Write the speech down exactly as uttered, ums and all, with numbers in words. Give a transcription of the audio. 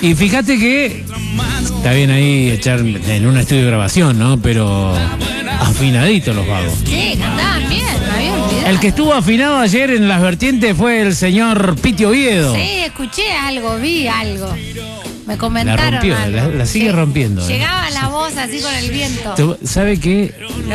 Y fíjate que está bien ahí echar en un estudio de grabación, ¿no? Pero afinaditos los vagos. Sí, cantaban bien, me había olvidado. El que estuvo afinado ayer en las vertientes fue el señor Piti Oviedo. Sí, escuché algo, vi algo. Me La comentaron rompió, algo. la, la sigue Sí. rompiendo. ¿eh? Llegaba la voz así con el viento. ¿Sabe qué?